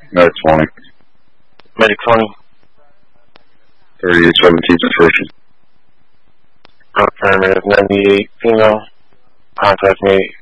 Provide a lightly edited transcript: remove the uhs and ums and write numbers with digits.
Med 20. Medic 20. 3817 situation. Affirmative 98 female. Contact me